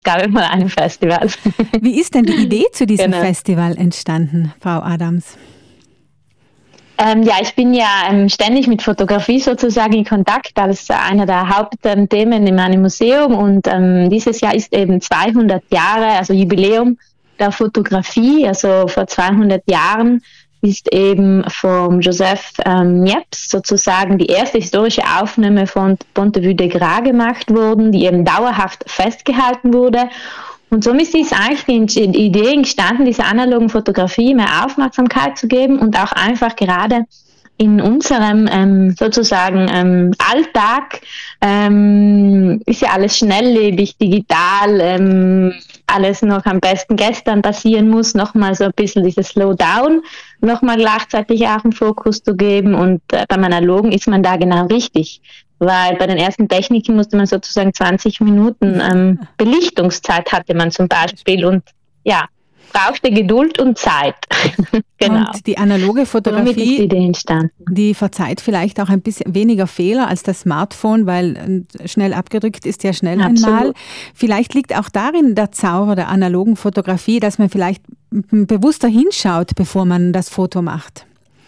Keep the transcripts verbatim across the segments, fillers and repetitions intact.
gab immer ein Festival. Wie ist denn die Idee zu diesem Genau. Festival entstanden, Frau Adams? Ähm, ja, ich bin ja ähm, ständig mit Fotografie sozusagen in Kontakt als einer der Hauptthemen in meinem Museum und ähm, dieses Jahr ist eben zweihundert Jahre, also Jubiläum der Fotografie, also vor zweihundert Jahren ist eben vom Joseph ähm, Niepce sozusagen die erste historische Aufnahme von Ponte Vue de Gras gemacht worden, die eben dauerhaft festgehalten wurde. Und somit ist eigentlich die Idee entstanden, dieser analogen Fotografie mehr Aufmerksamkeit zu geben und auch einfach gerade in unserem ähm, sozusagen ähm, Alltag ähm, ist ja alles schnelllebig, digital, ähm, alles noch am besten gestern passieren muss, nochmal so ein bisschen dieses Slowdown, nochmal gleichzeitig auch einen Fokus zu geben und äh, beim Analogen ist man da genau richtig. Weil bei den ersten Techniken musste man sozusagen zwanzig Minuten ähm, Belichtungszeit hatte man zum Beispiel und ja, brauchte Geduld und Zeit. Genau. Und die analoge Fotografie, Somit ist die Idee entstanden. Die verzeiht vielleicht auch ein bisschen weniger Fehler als das Smartphone, weil schnell abgedrückt ist ja schnell einmal. Vielleicht liegt auch darin der Zauber der analogen Fotografie, dass man vielleicht bewusster hinschaut, bevor man das Foto macht.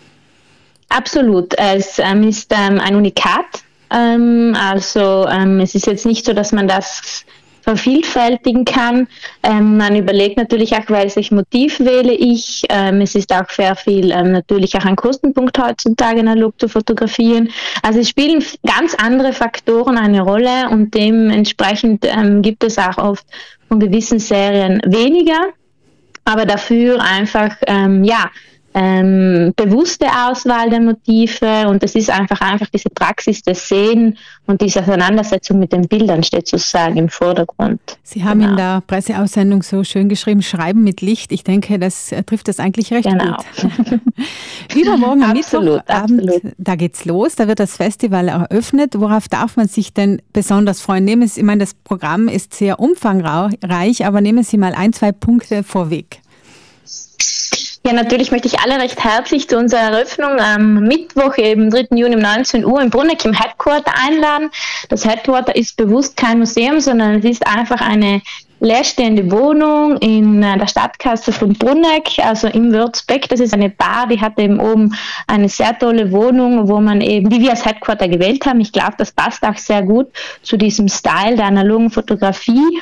Absolut. Es ähm, ist ähm, ein Unikat. Ähm, also ähm, es ist jetzt nicht so, dass man das vervielfältigen kann. Ähm, man überlegt natürlich auch, welches Motiv wähle ich. Ähm, es ist auch sehr viel ähm, natürlich auch ein Kostenpunkt heutzutage analog zu fotografieren. Also es spielen ganz andere Faktoren eine Rolle und dementsprechend ähm, gibt es auch oft von gewissen Serien weniger, aber dafür einfach ähm, ja Ähm, bewusste Auswahl der Motive und es ist einfach einfach diese Praxis des Sehen und diese Auseinandersetzung mit den Bildern steht sozusagen im Vordergrund. Sie haben genau. in der Presseaussendung so schön geschrieben, Schreiben mit Licht. Ich denke, das äh, trifft das eigentlich recht genau. gut. Übermorgen am absolut, Mittwochabend, absolut. Da geht's los, da wird das Festival eröffnet. Worauf darf man sich denn besonders freuen? Nehmen Sie, ich meine, das Programm ist sehr umfangreich, aber nehmen Sie mal ein, zwei Punkte vorweg. Ja, natürlich möchte ich alle recht herzlich zu unserer Eröffnung am Mittwoch, eben dritten Juni um neunzehn Uhr in Bruneck im Headquarter einladen. Das Headquarter ist bewusst kein Museum, sondern es ist einfach eine leerstehende Wohnung in der Stadtkasse von Bruneck, also im Würzbeck. Das ist eine Bar, die hat eben oben eine sehr tolle Wohnung, wo man eben, wie wir als Headquarter gewählt haben, ich glaube, das passt auch sehr gut zu diesem Style der analogen Fotografie.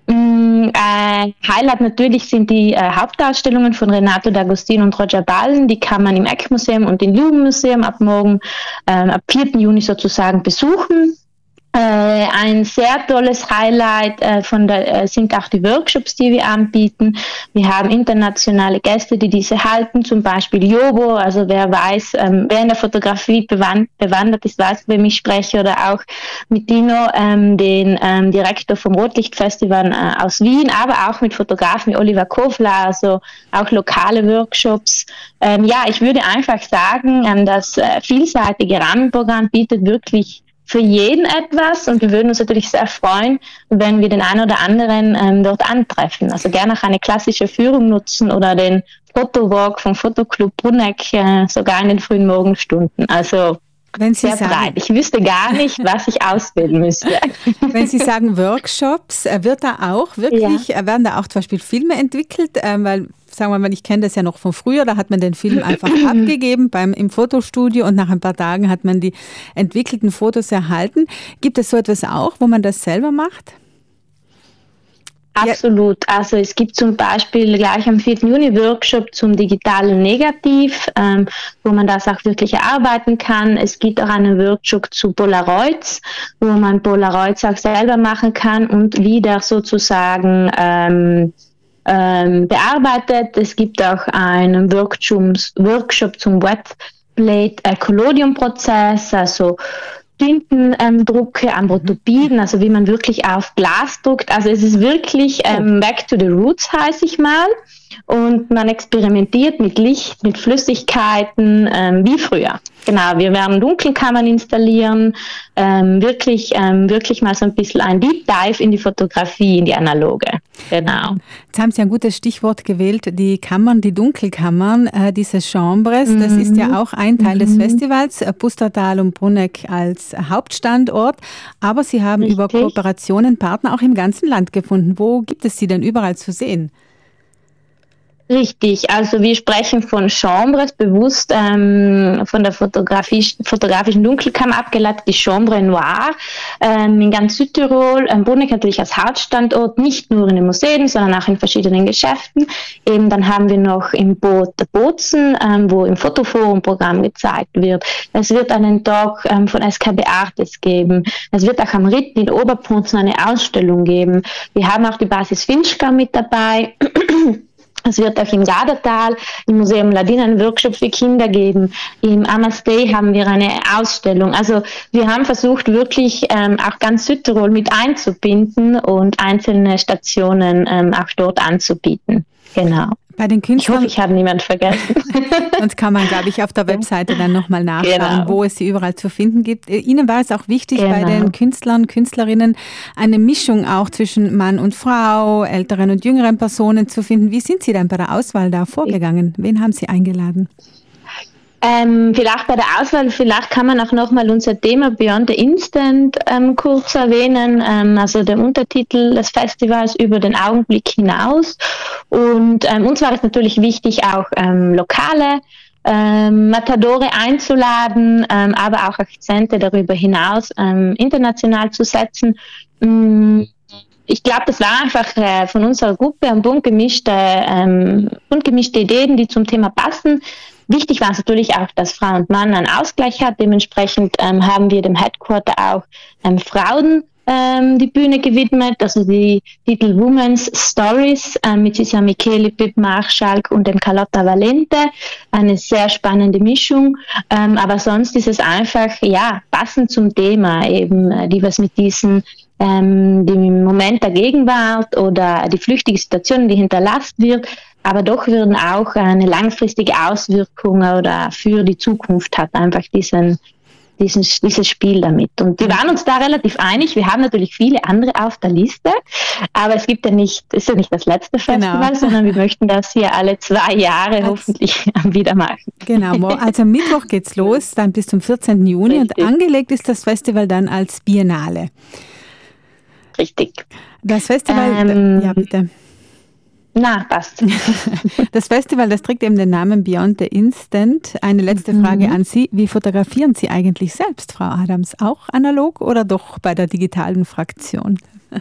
Äh, Highlight natürlich sind die äh, Hauptausstellungen von Renato D'Agostino und Roger Ballen. Die kann man im Eck-Museum und im Jugendmuseum ab morgen, äh, ab vierten Juni sozusagen besuchen. Äh, ein sehr tolles Highlight äh, von der, äh, sind auch die Workshops, die wir anbieten. Wir haben internationale Gäste, die diese halten, zum Beispiel Jobo, also wer weiß, ähm, wer in der Fotografie bewand, bewandert ist, weiß, wem ich spreche, oder auch mit Dino, ähm, den ähm, Direktor vom Rotlichtfestival äh, aus Wien, aber auch mit Fotografen wie Oliver Kofler, also auch lokale Workshops. Ähm, ja, ich würde einfach sagen, ähm, das äh, vielseitige Rahmenprogramm bietet wirklich für jeden etwas und wir würden uns natürlich sehr freuen, wenn wir den einen oder anderen ähm, dort antreffen. Also gerne auch eine klassische Führung nutzen oder den Fotowalk vom Fotoclub Bruneck, äh, sogar in den frühen Morgenstunden. Also Wenn Sie sehr sagen, breit. Ich wüsste gar nicht, was ich auswählen müsste. Wenn Sie sagen Workshops, wird da auch wirklich, ja. werden da auch zum Beispiel Filme entwickelt, ähm, weil sagen wir mal, ich kenne das ja noch von früher, da hat man den Film einfach abgegeben beim, im Fotostudio und nach ein paar Tagen hat man die entwickelten Fotos erhalten. Gibt es so etwas auch, wo man das selber macht? Absolut. Also es gibt zum Beispiel gleich am vierten Juni Workshop zum digitalen Negativ, ähm, wo man das auch wirklich erarbeiten kann. Es gibt auch einen Workshop zu Polaroids, wo man Polaroids auch selber machen kann und wieder sozusagen ähm, ähm, bearbeitet. Es gibt auch einen Workshop, Workshop zum Wetplate äh, Collodium Prozess, also Tintendrucke, ähm, Ambrotopiden, also wie man wirklich auf Glas druckt. Also es ist wirklich ähm, back to the roots, heiße ich mal. Und man experimentiert mit Licht, mit Flüssigkeiten, ähm, wie früher. Genau, wir werden Dunkelkammern installieren, ähm, wirklich, ähm, wirklich mal so ein bisschen ein Deep Dive in die Fotografie, in die analoge. Genau. Jetzt haben Sie ein gutes Stichwort gewählt, die Kammern, die Dunkelkammern, äh, diese Chambres, mhm. das ist ja auch ein Teil mhm. des Festivals, äh, Pustertal und Bruneck als Hauptstandort, aber Sie haben Richtig. über Kooperationen Partner auch im ganzen Land gefunden. Wo gibt es sie denn überall zu sehen? Richtig, also wir sprechen von Chambres, bewusst ähm, von der Fotografie, fotografischen Dunkelkammer abgeleitet, die Chambre Noire ähm, in ganz Südtirol. Ähm, Bruneck natürlich als Hauptstandort, nicht nur in den Museen, sondern auch in verschiedenen Geschäften. Eben dann haben wir noch im Boot Bozen, ähm, wo im Fotoforum-Programm gezeigt wird. Es wird einen Talk ähm, von S K B Artes geben. Es wird auch am Ritt in Oberpunzen eine Ausstellung geben. Wir haben auch die Basis Finchgau mit dabei. Es wird auch im Gardertal, im Museum Ladin einen Workshop für Kinder geben. Im Amastey haben wir eine Ausstellung. Also wir haben versucht, wirklich ähm, auch ganz Südtirol mit einzubinden und einzelne Stationen ähm, auch dort anzubieten. Genau. Bei den Künstlern, ich hoffe, ich habe niemand vergessen. Sonst kann man, glaube ich, auf der Webseite dann nochmal nachschauen, genau. wo es sie überall zu finden gibt. Ihnen war es auch wichtig, genau. bei den Künstlern, Künstlerinnen eine Mischung auch zwischen Mann und Frau, älteren und jüngeren Personen zu finden. Wie sind Sie dann bei der Auswahl da vorgegangen? Wen haben Sie eingeladen? Ähm, vielleicht bei der Auswahl, vielleicht kann man auch nochmal unser Thema Beyond the Instant ähm, kurz erwähnen, ähm, also der Untertitel des Festivals über den Augenblick hinaus. Und ähm, uns war es natürlich wichtig, auch ähm, lokale ähm, Matadore einzuladen, ähm, aber auch Akzente darüber hinaus ähm, international zu setzen. Ähm, Ich glaube, das war einfach äh, von unserer Gruppe ein bunt gemischte, ähm, bunt gemischte Ideen, die zum Thema passen. Wichtig war es natürlich auch, dass Frau und Mann einen Ausgleich hat. Dementsprechend ähm, haben wir dem Headquarter auch ähm, Frauen ähm, die Bühne gewidmet. Also die Titel Women's Stories ähm, mit Cisa Micheli, Pip Marschalk und dem Carlotta Valente. Eine sehr spannende Mischung. Ähm, aber sonst ist es einfach, ja, passend zum Thema eben, äh, die was mit diesen ähm, dem Moment der Gegenwart oder die flüchtige Situation, die hinterlassen wird, aber doch würden auch eine langfristige Auswirkung oder für die Zukunft hat einfach diesen, diesen, dieses Spiel damit. Und wir waren uns da relativ einig. Wir haben natürlich viele andere auf der Liste, aber es gibt ja nicht, ist ja nicht das letzte Festival, genau. sondern wir möchten das hier alle zwei Jahre Als, hoffentlich wieder machen. Genau, also am Mittwoch geht's los, dann bis zum vierzehnten Juni Richtig. Und angelegt ist das Festival dann als Biennale. Richtig. Das Festival, ähm, ja bitte. Na, passt. Das Festival, das trägt eben den Namen Beyond the Instant. Eine letzte Frage mhm. an Sie. Wie fotografieren Sie eigentlich selbst, Frau Adams? Auch analog oder doch bei der digitalen Fraktion?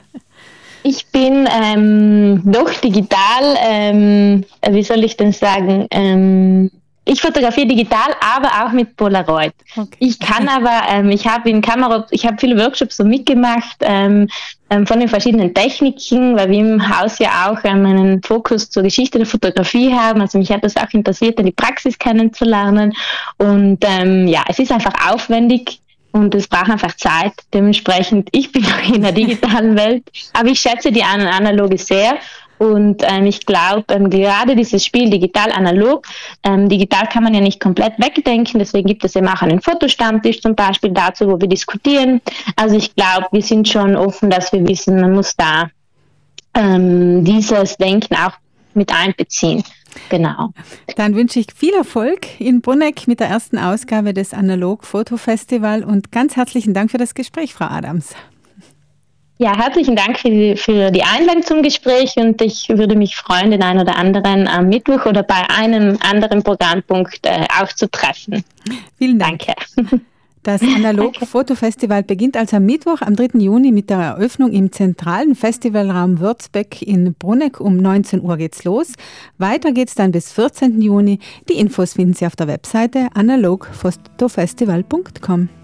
Ich bin ähm, doch digital, ähm, wie soll ich denn sagen, ähm, ich fotografiere digital, aber auch mit Polaroid. Okay. Ich kann aber, ähm, ich habe in Kamera, ich habe viele Workshops so mitgemacht ähm, ähm, von den verschiedenen Techniken, weil wir im Haus ja auch ähm, einen Fokus zur Geschichte der Fotografie haben. Also mich hat das auch interessiert, die Praxis kennenzulernen. Und ähm, ja, es ist einfach aufwendig. Und es braucht einfach Zeit. Dementsprechend, ich bin noch in der digitalen Welt, aber ich schätze die analoge sehr. Und ähm, ich glaube, ähm, gerade dieses Spiel digital-analog, ähm, digital kann man ja nicht komplett wegdenken, deswegen gibt es eben auch einen Fotostammtisch zum Beispiel dazu, wo wir diskutieren. Also ich glaube, wir sind schon offen, dass wir wissen, man muss da ähm, dieses Denken auch mit einbeziehen. Genau. Dann wünsche ich viel Erfolg in Bruneck mit der ersten Ausgabe des Analog-Foto-Festival und ganz herzlichen Dank für das Gespräch, Frau Adams. Ja, herzlichen Dank für die, für die Einladung zum Gespräch und ich würde mich freuen, den einen oder anderen am Mittwoch oder bei einem anderen Programmpunkt äh, auch zu treffen. Vielen Dank. Danke. Das Analog-Foto-Festival beginnt also am Mittwoch, am dritten Juni mit der Eröffnung im zentralen Festivalraum Würzbeck in Bruneck. Um neunzehn Uhr geht's los. Weiter geht's dann bis vierzehnten Juni. Die Infos finden Sie auf der Webseite analog fotofestival punkt com.